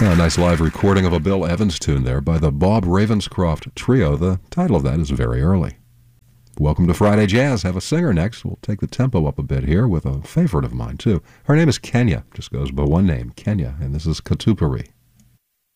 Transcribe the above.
A nice live recording of a Bill Evans tune there by the Bob Ravenscroft Trio. The title of that is Very Early. Welcome to Friday Jazz. Have a singer next. We'll take the tempo up a bit here with a favorite of mine, too. Her name is Kenya. Just goes by one name, Kenya, and this is Katupari.